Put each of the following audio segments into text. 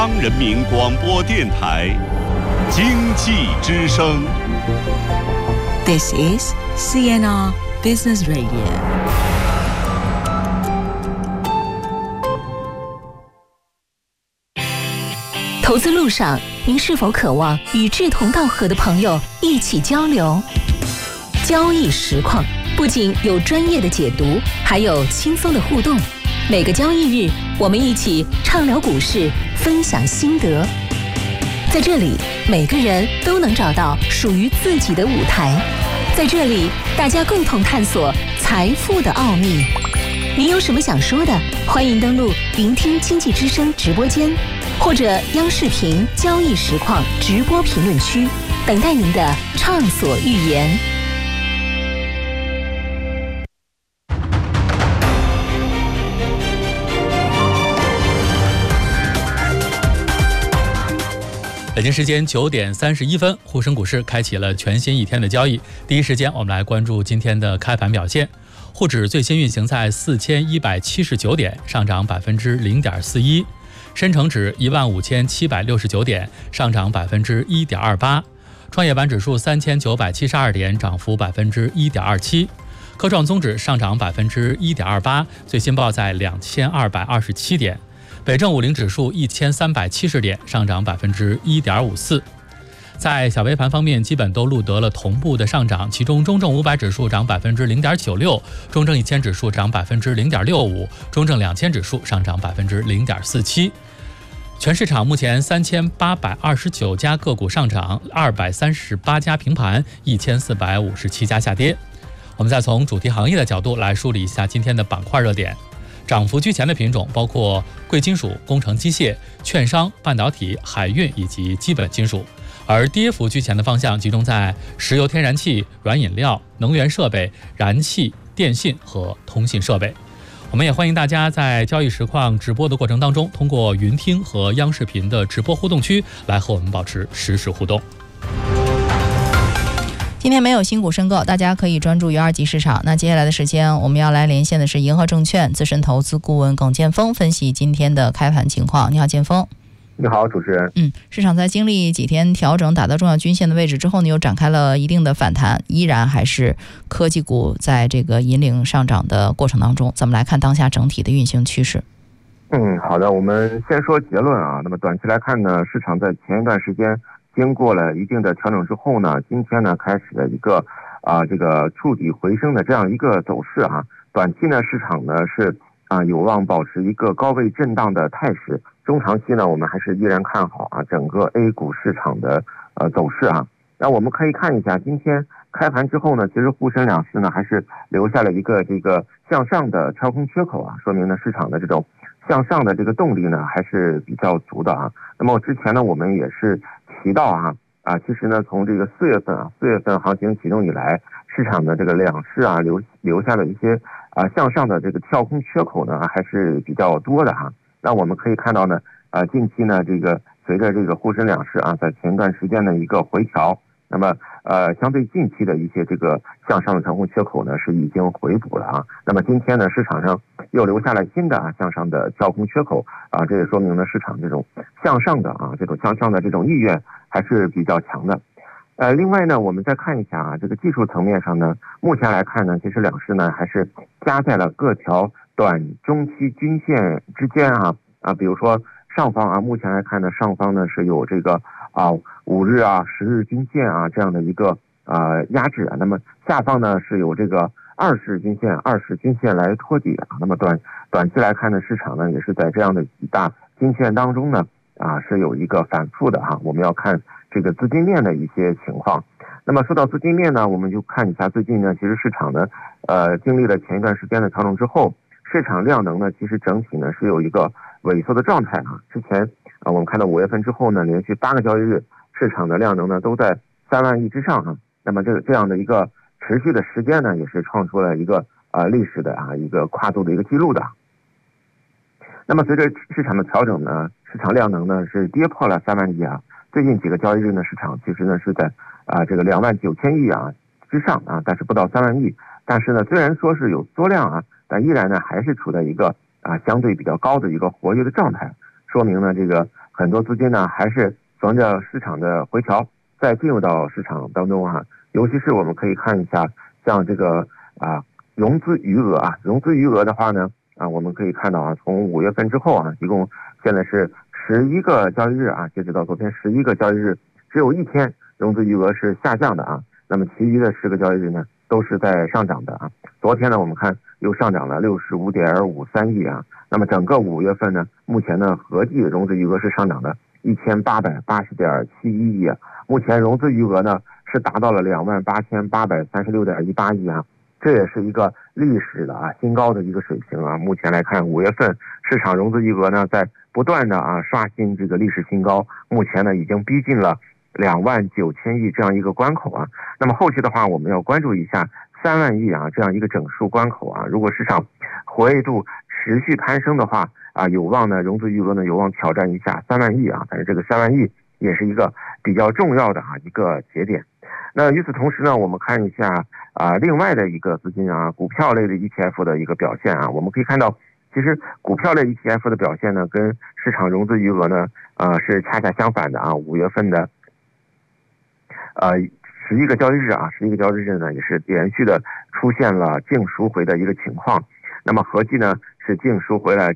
中央人民广播电台经济之声。 This is CNR Business Radio。投资路上，您是否渴望与志同道合的朋友一起交流？交易实况不仅有专业的解读，还有轻松的互动。每个交易日，我们一起畅聊股市，分享心得。在这里，每个人都能找到属于自己的舞台。在这里，大家共同探索财富的奥秘。您有什么想说的？欢迎登录聆听经济之声直播间，或者央视频交易实况直播评论区，等待您的畅所欲言。 北京时间9点31分，沪深股市开启了全新一天的交易。第一时间，我们来关注今天的开盘表现。沪指最新运行在4179点，上涨0.41%；深成指15769点，上涨1.28%；创业板指数3972点，涨幅1.27%；科创综指上涨1.28%，最新报在2227点。北证50指数1370点，上涨1.54%。在小微盘方面，基本都录得了同步的上涨，其中中证500指数涨0.96%，中证1000指数涨0.65%，中证2000指数上涨0.47%。全市场目前3829家个股上涨，238家平盘，1457家下跌。我们再从主题行业的角度来梳理一下今天的板块热点。涨幅居前的品种包括贵金属、工程机械、券商、半导体、海运以及基本金属，而跌幅居前的方向集中在石油天然气、软饮料、能源设备、燃气、电信和通信设备。我们也欢迎大家在交易实况直播的过程当中，通过云听和央视频的直播互动区来和我们保持实时互动。 今天没有新股申购，大家可以专注于二级市场。那接下来的时间，我们要来连线的是银河证券资深投资顾问耿建峰，分析今天的开盘情况。你好，建峰。 你好，主持人。 市场在经历几天调整，打到重要均线的位置之后呢，又展开了一定的反弹，依然还是科技股在这个引领上涨的过程当中。怎么来看当下整体的运行趋势？ 好的，我们先说结论啊。那么短期来看呢，市场在前一段时间经过了一定的调整之后呢，今天呢开始了一个这个触底回升的这样一个走势啊。短期呢，市场呢是有望保持一个高位震荡的态势。中长期呢，我们还是依然看好整个 A 股市场的走势啊。那我们可以看一下今天开盘之后呢，其实沪深两市呢还是留下了一个这个向上的跳空缺口啊，说明呢市场的这种向上的这个动力呢还是比较足的啊。那么之前呢，我们也是提到其实呢，从这个4月份行情启动以来，市场的这个两市留下了一些向上的这个跳空缺口呢，还是比较多的哈。那我们可以看到呢，近期呢，这个随着这个沪深两市在前段时间的一个回调，那么相对近期的一些这个向上的跳空缺口呢，是已经回补了啊。那么今天呢，市场上又留下了新的向上的跳空缺口啊，这也说明呢，市场这种向上的这种向上的这种意愿还是比较强的。另外呢，我们再看一下这个技术层面上呢，目前来看呢，其实两市呢还是夹在了各条短中期均线之间比如说上方目前来看呢，上方呢是有这个5日10日均线这样的一个压制那么下方呢是有这个20均线来托底那么短期来看呢，市场呢也是在这样的几大均线当中呢是有一个反复的我们要看这个资金面的一些情况。那么说到资金面呢，我们就看一下最近呢，其实市场呢经历了前一段时间的调整之后，市场量能呢其实整体呢是有一个萎缩的状态之前我们看到5月份之后呢，连续8个交易日市场的量能呢都在3万亿之上那么这样的一个持续的时间呢，也是创出了一个历史的一个跨度的一个记录的。那么随着市场的调整呢，市场量能呢是跌破了3万亿最近几个交易日呢，市场其实呢是在这个2万9千亿之上但是不到3万亿。但是呢，虽然说是有缩量但依然呢还是处在一个相对比较高的一个活跃的状态， 说明呢这个很多资金呢还是逢着市场的回调再进入到市场当中啊。尤其是我们可以看一下像这个融资余额的话呢我们可以看到从5月份之后一共现在是11个交易日截止到昨天11个交易日，只有1天融资余额是下降的那么其余的10个交易日呢都是在上涨的昨天呢我们看又上涨了65.53亿那么整个5月份呢目前呢合计融资余额是上涨的1880.71亿目前融资余额呢是达到了28836.18亿这也是一个历史的新高的一个水平目前来看5月份市场融资余额呢在不断的刷新这个历史新高，目前呢已经逼近了29000亿这样一个关口那么后期的话我们要关注一下3万亿这样一个整数关口如果市场活跃度持续攀升的话有望呢融资余额呢有望挑战一下3万亿但是这个3万亿也是一个比较重要的一个节点。那与此同时呢我们看一下另外的一个资金股票类的 ETF 的一个表现我们可以看到其实股票类 ETF 的表现呢跟市场融资余额呢是恰恰相反的5月份的11个交易日11个交易日呢也是连续的出现了净赎回的一个情况，那么合计呢是净赎回了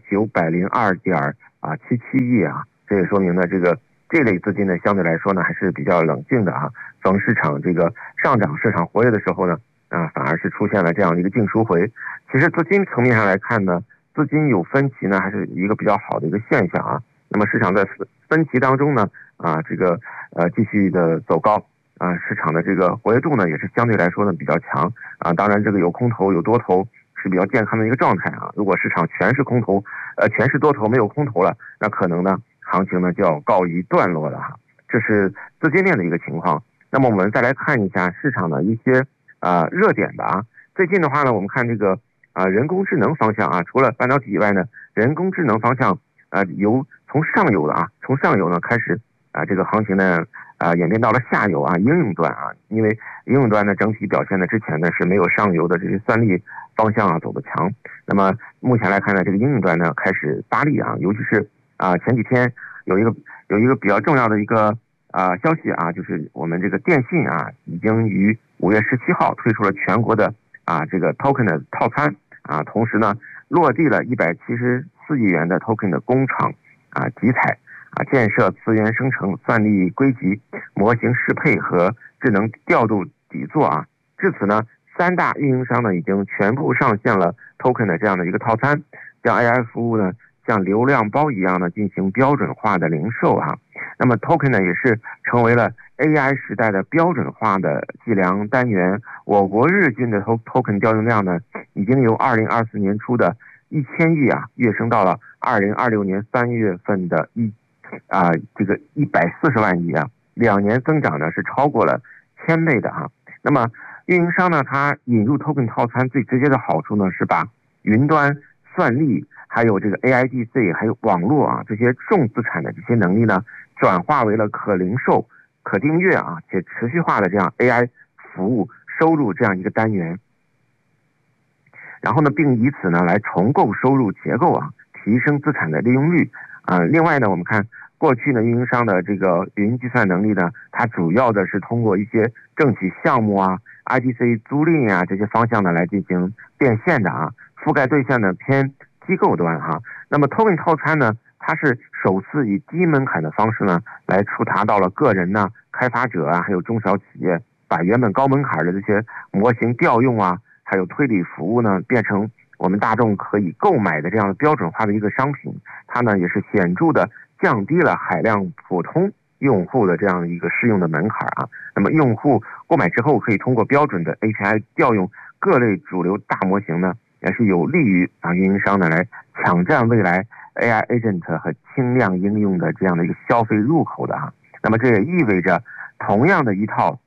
902.77亿这也说明呢这类资金呢相对来说呢还是比较冷静的逢市场这个上涨市场活跃的时候呢反而是出现了这样的一个净赎回。其实资金层面上来看呢资金有分歧呢还是一个比较好的一个现象那么市场在分歧当中呢继续的走高市场的这个活跃度呢也是相对来说呢比较强当然这个有空头有多头是比较健康的一个状态如果市场全是空头全是多头没有空头了，那可能呢行情呢就要告一段落了这是资金面的一个情况。那么我们再来看一下市场的一些热点吧最近的话呢我们看这个人工智能方向除了半导体以外呢人工智能方向从上游呢开始这个行情呢演变到了下游应用端因为应用端呢整体表现呢之前呢是没有上游的这些算力方向走得强，那么目前来看呢这个应用端呢开始发力尤其是前几天有一个比较重要的一个消息就是我们这个电信已经于5月17号推出了全国的这个 token 的套餐同时呢落地了174亿元的 token 的工厂集采建设资源生成算力归集模型适配和智能调度底座至此呢3大运营商呢已经全部上线了 token 的这样的一个套餐，将 AI 服务呢像流量包一样的进行标准化的零售那么 token 呢也是成为了 AI 时代的标准化的计量单元。我国日均的 token 调用量呢已经由2024年初的1000亿跃升到了2026年3月份的这个140万亿2年增长呢是超过了1000倍的那么运营商呢它引入 token 套餐最直接的好处呢是把云端算力还有这个 AIDC 还有网络这些重资产的这些能力呢转化为了可零售可订阅且持续化的这样 AI 服务收入这样一个单元，然后呢并以此呢来重构收入结构提升资产的利用率另外呢我们看过去呢运营商的这个云计算能力呢它主要的是通过一些政企项目IDC 租赁这些方向呢来进行变现的覆盖对象呢偏机构端那么 token 套餐呢它是首次以低门槛的方式呢来触达到了个人开发者还有中小企业，把原本高门槛的这些模型调用还有推理服务呢变成我们大众可以购买的这样标准化的一个商品，它呢也是显著的降低了海量普通用户的这样一个适用的门槛那么用户购买之后可以通过标准的 API 调用各类主流大模型呢，也是有利于运营商呢来抢占未来 AI agent 和轻量应用的这样的一个消费入口的那么这也意味着同样的一套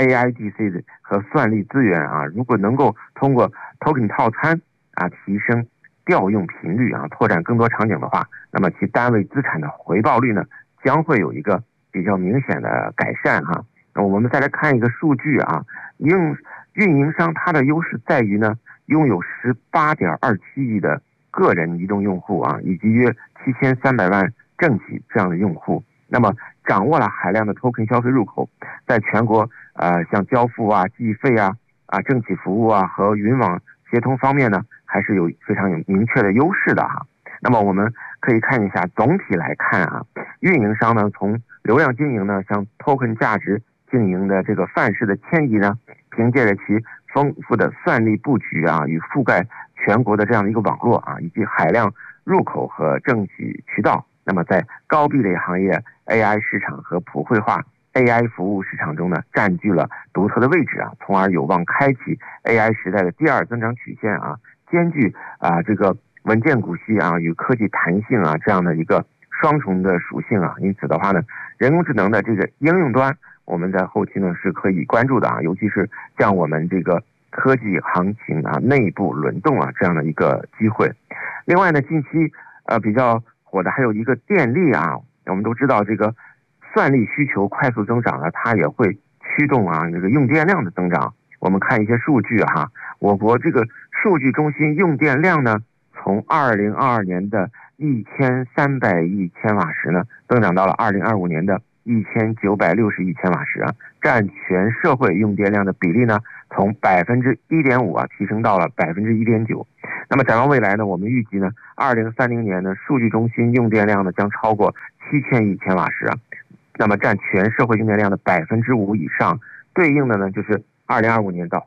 AIDC 和算力资源如果能够通过 token 套餐提升调用频率拓展更多场景的话，那么其单位资产的回报率呢将会有一个比较明显的改善那我们再来看一个数据运营商它的优势在于呢拥有18.27亿的个人移动用户以及约7300万政企这样的用户。那么掌握了海量的 token 消费入口，在全国像交付啊、计费啊、政企服务啊和云网协同方面呢，还是有非常明确的优势的哈。那么我们可以看一下，总体来看啊，运营商呢从流量经营呢向 token 价值经营的这个范式的迁移呢，凭借着其丰富的算力布局啊与覆盖全国的这样的一个网络啊，以及海量入口和政企渠道，那么在高壁垒行业 AI 市场和普惠化 AI 服务市场中呢，占据了独特的位置啊，从而有望开启 AI 时代的第二增长曲线啊，兼具这个稳健股息啊与科技弹性啊这样的一个双重的属性啊。因此的话呢，人工智能的这个应用端，我们在后期呢是可以关注的啊，尤其是像我们这个科技行情啊内部轮动啊这样的一个机会。另外呢，近期比较火的还有一个电力啊，我们都知道这个算力需求快速增长呢，它也会驱动啊这个用电量的增长。我们看一些数据哈，我国这个数据中心用电量呢，从2022年的1300亿千瓦时呢，增长到了2025年的1960亿千瓦时啊，占全社会用电量的比例呢，从1.5%啊提升到了1.9%。那么展望未来呢，我们预计呢，2030年呢，数据中心用电量呢将超过7000亿千瓦时啊，那么占全社会用电量的5%以上，对应的呢就是2025年到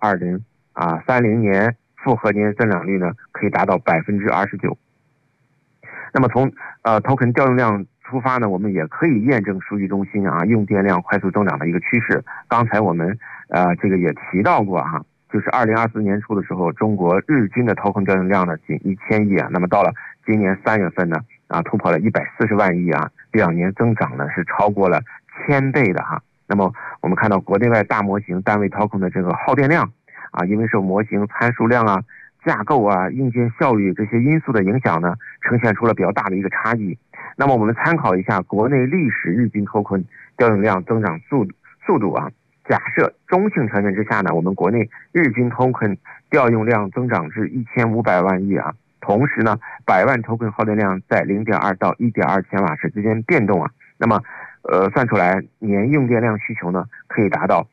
2030年复合年增长率呢可以达到29%。那么从token 调用量出发呢，我们也可以验证数据中心啊用电量快速增长的一个趋势。刚才我们这个也提到过哈，就是2024年初的时候，中国日均的 token 调用量呢仅1000亿啊，那么到了今年3月份呢突破了140万亿啊，2年增长呢是超过了1000倍的哈。那么我们看到国内外大模型单位 token 的这个耗电量啊，因为受模型参数量啊、架构啊、硬件效率这些因素的影响呢，呈现出了比较大的一个差异。那么我们参考一下国内历史日均 token 调用量增长速度啊，假设中性条件之下呢，我们国内日均 token 调用量增长至1500万亿啊，同时呢100万 token 耗电量在0.2到1.2千瓦时之间变动啊，那么算出来年用电量需求呢可以达到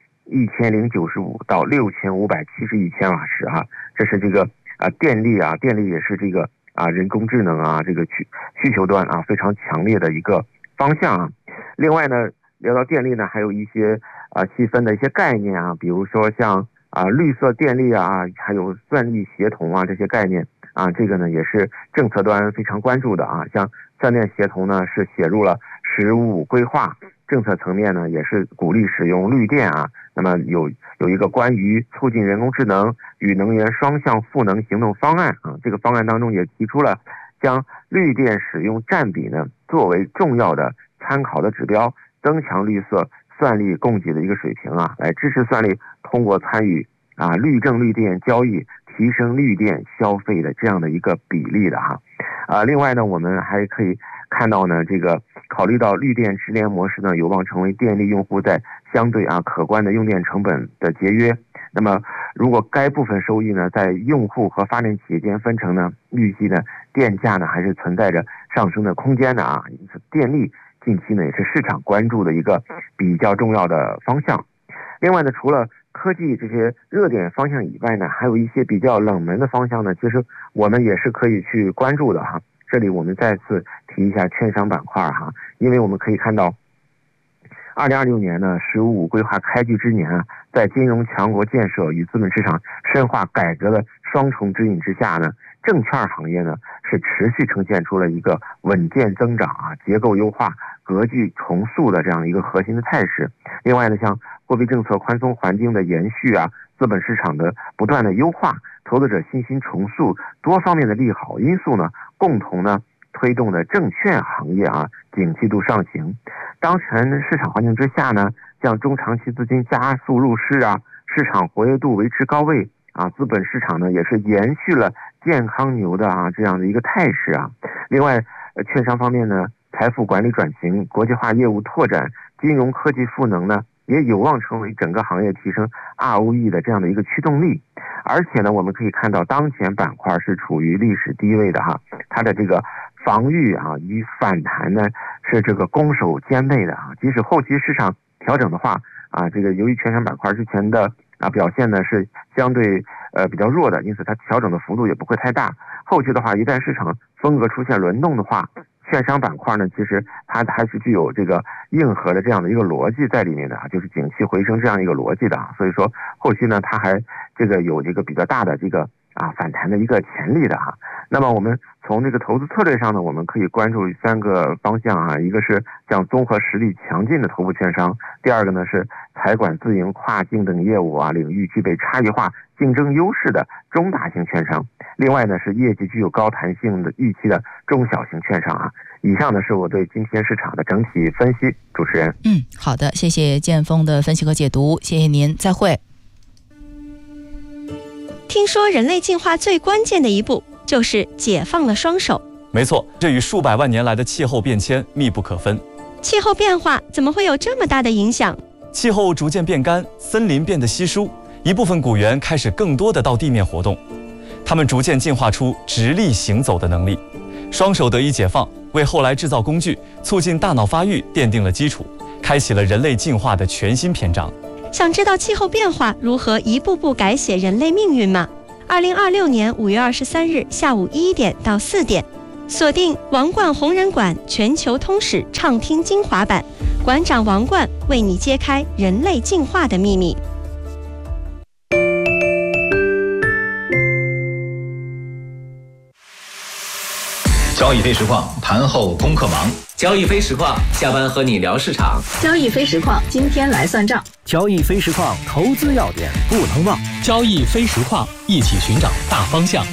1095到6570亿千瓦时哈。这是这个电力也是这个人工智能啊这个需求端啊非常强烈的一个方向啊。另外呢，聊到电力呢，还有一些细分的一些概念啊，比如说像绿色电力啊，还有算力协同啊这些概念啊，这个呢也是政策端非常关注的啊。像算电协同呢是写入了“十五五”规划，政策层面呢也是鼓励使用绿电啊。那么有一个关于促进人工智能与能源双向赋能行动方案啊，这个方案当中也提出了将绿电使用占比呢作为重要的参考的指标，增强绿色算力供给的一个水平啊，来支持算力通过参与绿证绿电交易，提升绿电消费的这样的一个比例的哈。另外呢，我们还可以看到呢，这个考虑到绿电直连模式呢，有望成为电力用户在相对可观的用电成本的节约。那么，如果该部分收益呢，在用户和发电企业间分成呢，预计呢，电价呢还是存在着上升的空间的啊。因此，电力近期呢也是市场关注的一个比较重要的方向。另外呢，除了科技这些热点方向以外呢，还有一些比较冷门的方向呢，其实我们也是可以去关注的哈。这里我们再次提一下券商板块哈，因为我们可以看到2026年呢“十五五”规划开局之年啊，在金融强国建设与资本市场深化改革的双重指引之下呢，证券行业呢是持续呈现出了一个稳健增长结构优化、格局重塑的这样一个核心的态势。另外呢，像货币政策宽松环境的延续资本市场的不断的优化、投资者信心重塑多方面的利好因素呢，共同呢推动的证券行业景气度上行。当前市场环境之下呢，像中长期资金加速入市市场活跃度维持高位资本市场呢也是延续了健康牛的这样的一个态势另外，券商方面呢，财富管理转型、国际化业务拓展、金融科技赋能呢，也有望成为整个行业提升 ROE 的这样的一个驱动力。而且呢，我们可以看到当前板块是处于历史低位的它的这个防御啊与反弹呢是这个攻守兼备的啊。即使后期市场调整的话啊，这个由于券商板块之前的表现呢是相对比较弱的，因此它调整的幅度也不会太大。后期的话，一旦市场风格出现轮动的话，券商板块呢，其实它还是具有这个硬核的这样的一个逻辑在里面的啊，就是景气回升这样一个逻辑的啊。所以说后期呢，它还这个有这个比较大的这个反弹的一个潜力的哈。那么我们从这个投资策略上呢，我们可以关注3个方向啊，一个是像综合实力强劲的头部券商，第二个呢是财管自营跨境等业务领域具备差异化竞争优势的中大型券商，另外呢是业绩具有高弹性的预期的中小型券商啊。以上呢是我对今天市场的整体分析，主持人。 好的，谢谢建峰的分析和解读，谢谢您，再会。 听说人类进化最关键的一步就是解放了双手。 没错，这与数百万年来的气候变迁密不可分。 气候变化怎么会有这么大的影响？ 气候逐渐变干，森林变得稀疏，一部分古猿开始更多的到地面活动，它们逐渐进化出直立行走的能力，双手得以解放，为后来制造工具、促进大脑发育奠定了基础，开启了人类进化的全新篇章。 想知道气候变化如何一步步改写人类命运吗？2026年5月23日下午1点到4点，锁定王冠红人馆全球通史畅听精华版，馆长王冠为你揭开人类进化的秘密。 交易非实况，盘后功课忙。交易非实况，下班和你聊市场。 交易非实况，今天来算账。 交易非实况，投资要点不能忘。 交易非实况，一起寻找大方向。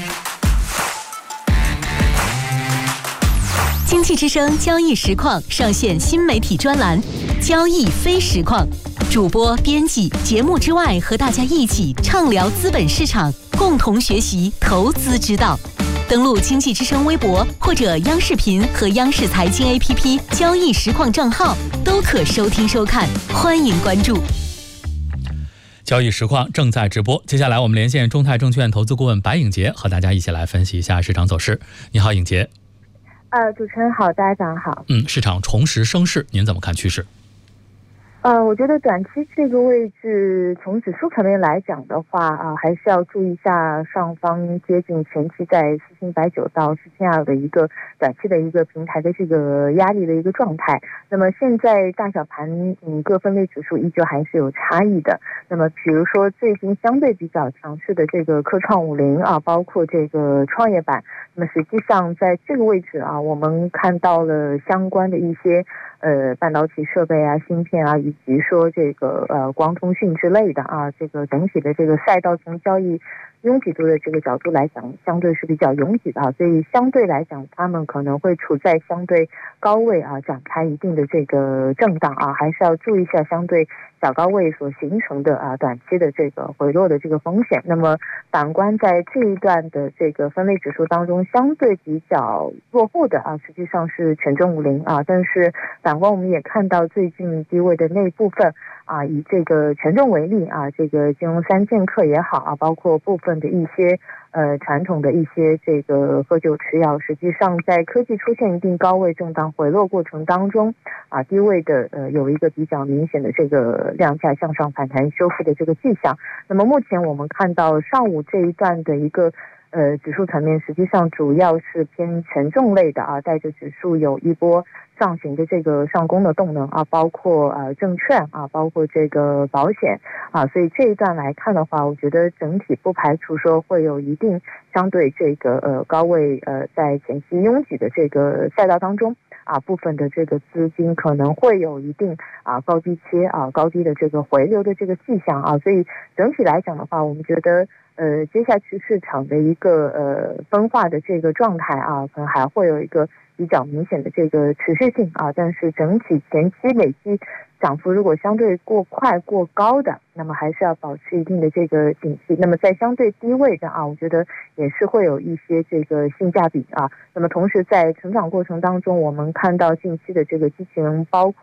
经济之声交易实况上线新媒体专栏交易非实况，主播编辑节目之外和大家一起畅聊资本市场，共同学习投资之道。登录经济之声微博或者央视频和央视财经 APP 交易实况账号都可收听收看，欢迎关注。 交易实况正在直播，接下来我们连线中泰证券投资顾问白颖杰，和大家一起来分析一下市场走势。你好，颖杰。 主持人好，大家早上好。 市场重拾升势，您怎么看趋势？ 我觉得短期这个位置从指数层面来讲的话还是要注意一下上方接近前期在4190到4720的一个短期的一个平台的这个压力的一个状态。那么现在大小盘各分类指数依旧还是有差异的。那么比如说最近相对比较强势的这个科创50包括这个创业板，那么实际上在这个位置我们看到了相关的一些半导体设备芯片以及说这个光通讯之类的这个整体的这个赛道从交易拥挤度的这个角度来讲，相对是比较拥挤的所以相对来讲，他们可能会处在相对高位展开一定的这个震荡还是要注意一下相对小高位所形成的短期的这个回落的这个风险。那么反观在这一段的这个分类指数当中，相对比较落后的实际上是权重50但是反观我们也看到最近低位的那部分以这个权重为例这个金融三剑客也好包括部分的一些传统的一些这个喝酒吃药，实际上在科技出现一定高位震荡回落过程当中低位的有一个比较明显的这个量价向上反弹修复的这个迹象。那么目前我们看到上午这一段的一个指数层面实际上主要是偏权重类的带着指数有一波上行的这个上攻的动能包括证券包括这个保险所以这一段来看的话，我觉得整体不排除说会有一定相对这个高位在前期拥挤的这个赛道当中部分的这个资金可能会有一定高低切高低的这个回流的这个迹象所以整体来讲的话，我们觉得接下去市场的一个分化的这个状态可能还会有一个比较明显的这个持续性但是整体前期累积涨幅如果相对过快过高的，那么还是要保持一定的这个警惕。那么在相对低位的我觉得也是会有一些这个性价比那么同时在成长过程当中，我们看到近期的这个机器人包括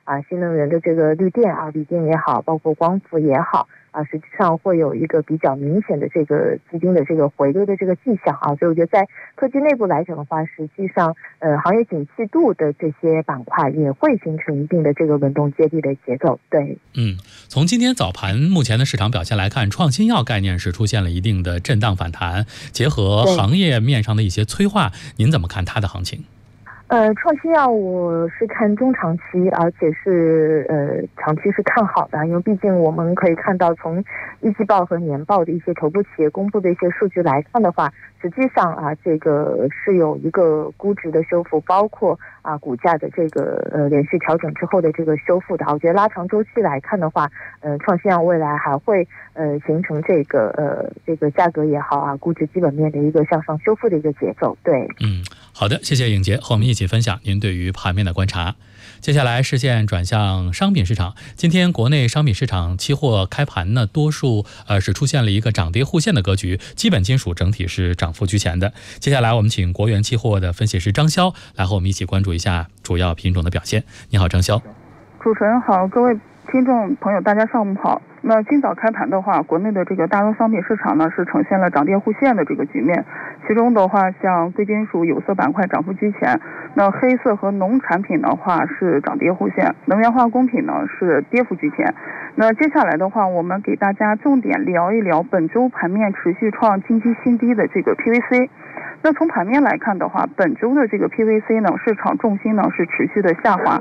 新能源的这个绿电锂电也好，包括光伏也好实际上会有一个比较明显的这个资金的这个回流的这个迹象所以我觉得在科技内部来讲的话，实际上行业景气度的这些板块也会形成一定的这个轮动接力的节奏。对， 从今天早盘目前的市场表现来看，创新药概念是出现了一定的震荡反弹，结合行业面上的一些催化，您怎么看它的行情？ 创新药我是看中长期，而且是长期是看好的，因为毕竟我们可以看到从一季报和年报的一些头部企业公布的一些数据来看的话，实际上这个是有一个估值的修复，包括股价的这个连续调整之后的这个修复的。我觉得拉长周期来看的话，创新药未来还会形成这个价格也好估值基本面的一个向上修复的一个节奏。对， 好的，谢谢颖杰和我们一起分享您对于盘面的观察。接下来视线转向商品市场，今天国内商品市场期货开盘呢，多数是出现了一个涨跌互现的格局，基本金属整体是涨幅居前的。接下来我们请国元期货的分析师张潇来和我们一起关注一下主要品种的表现。你好，张潇。 主持人好，各位听众朋友大家上午好。那今早开盘的话，国内的这个大宗商品市场呢是呈现了涨跌互现的这个局面，其中的话像贵金属有色板块涨幅居前，那黑色和农产品的话是涨跌互现，能源化工品呢是跌幅居前。那接下来的话，我们给大家重点聊一聊本周盘面持续创近期新低的这个 PVC。那从盘面来看的话，本周的这个 PVC 呢市场重心呢是持续的下滑，